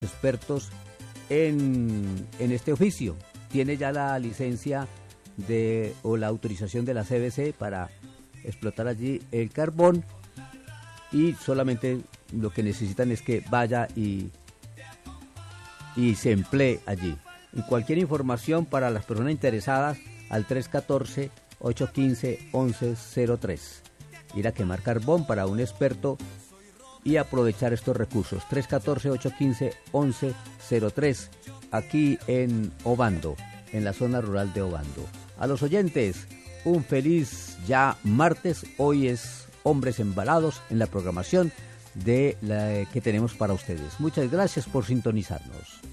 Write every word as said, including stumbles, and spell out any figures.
expertos en, en este oficio. Tiene ya la licencia de o la autorización de la C B C para explotar allí el carbón, y solamente lo que necesitan es que vaya y, y se emplee allí. Y cualquier información para las personas interesadas al tres uno cuatro, ocho uno cinco, once cero tres. Ir a quemar carbón para un experto y aprovechar estos recursos. tres uno cuatro, ocho uno cinco, once cero tres, aquí en Obando, en la zona rural de Obando. A los oyentes, un feliz ya martes. Hoy es Hombres Embalados en la programación de la que tenemos para ustedes. Muchas gracias por sintonizarnos.